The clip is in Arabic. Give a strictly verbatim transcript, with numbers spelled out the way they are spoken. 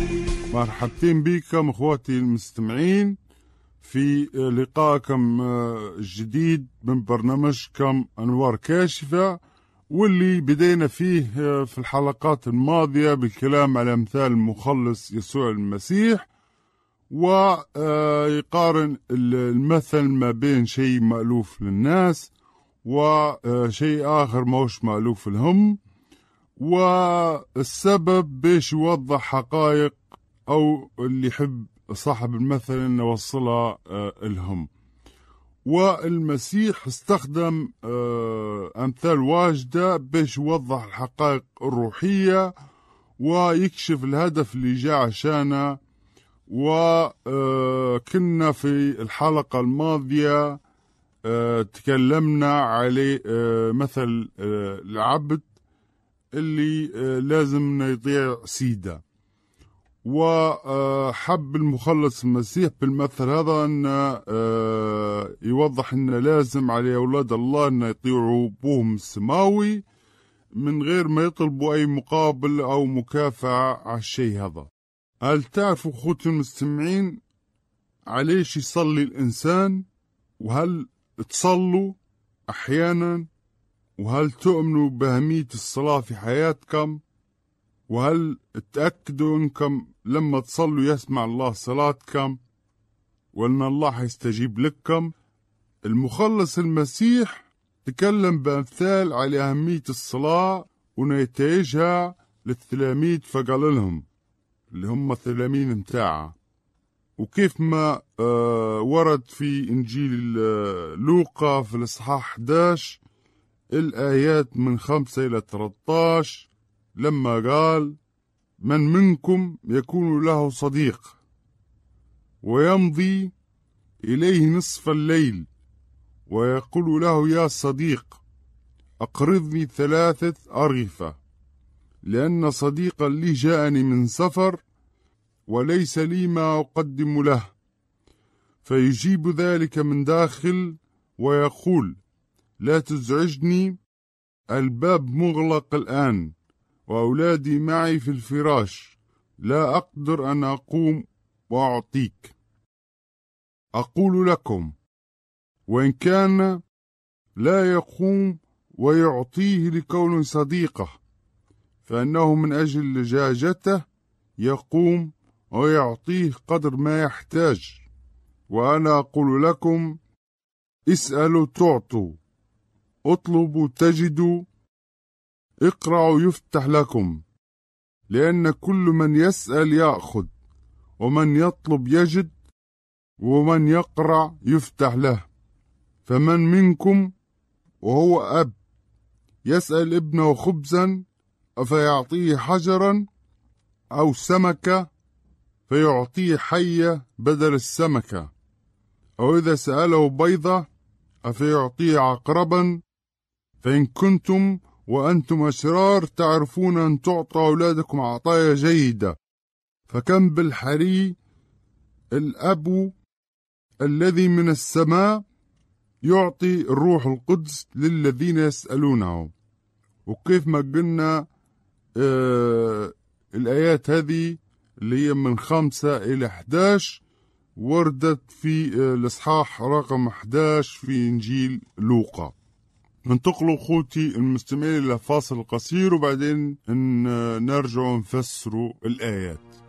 مرحبتين بكم اخواتي المستمعين في لقائكم الجديد من برنامجكم أنوار كاشفة، واللي بدينا فيه في الحلقات الماضية بالكلام على أمثال المخلص يسوع المسيح، ويقارن المثل ما بين شيء مألوف للناس وشيء آخر موش مألوف لهم، والسبب باش يوضح حقائق أو اللي يحب صاحب المثل أن يوصلها لهم. والمسيح استخدم أمثال واجدة باش يوضح الحقائق الروحية ويكشف الهدف اللي جاء عشانه. وكنا في الحلقة الماضية تكلمنا على مثل العبد اللي لازم يطيع سيده، وحب المخلص المسيح بالمثل هذا أن يوضح أن لازم على أولاد الله أن يطيعوا أبوهم السماوي من غير ما يطلبوا أي مقابل أو مكافأة على الشيء هذا. هل تعرفوا أخوتي المستمعين عليش يصلي الإنسان؟ وهل تصلوا أحيانا؟ وهل تؤمنوا بأهمية الصلاة في حياتكم؟ وهل تأكدوا أنكم لما تصلوا يسمع الله صلاتكم وأن الله يستجيب لكم؟ المخلص المسيح تكلم بأمثال على أهمية الصلاة ونتائجها للتلاميذ، فقال لهم اللي هم التلاميذ متاعه، وكيف ما ورد في إنجيل لوقا في الإصحاح أحد عشر الآيات من خمسة إلى ثلاثة عشر لما قال: من منكم يكون له صديق ويمضي إليه نصف الليل ويقول له: يا صديق أقرضني ثلاثة أرغفة، لأن صديقا لي جاءني من سفر وليس لي ما أقدم له. فيجيب ذلك من داخل ويقول: لا تزعجني، الباب مغلق الآن وأولادي معي في الفراش، لا أقدر أن أقوم وأعطيك. أقول لكم وإن كان لا يقوم ويعطيه لكون صديقه، فإنه من أجل لجاجته يقوم ويعطيه قدر ما يحتاج. وأنا أقول لكم: اسألوا تعطوا، اطلبوا تجدوا، اقرعوا يفتح لكم، لأن كل من يسأل يأخذ، ومن يطلب يجد، ومن يقرع يفتح له. فمن منكم وهو أب يسأل ابنه خبزا أفيعطيه حجرا، أو سمكة فيعطيه حية بدل السمكة؟ أو إذا سأله بيضة أفيعطيه عقربا؟ فإن كنتم وأنتم أشرار تعرفون أن تعطوا أولادكم عطايا جيدة، فكم بالحري الأب الذي من السماء يعطي الروح القدس للذين يسألونه. وكيف ما قلنا آه الآيات هذه اللي هي من خمسة إلى أحد عشر وردت في آه الإصحاح رقم أحد عشر في إنجيل لوقا. ننتقلوا أخوتي المستمعين إلى فاصل قصير وبعدين نرجع نفسروا الآيات.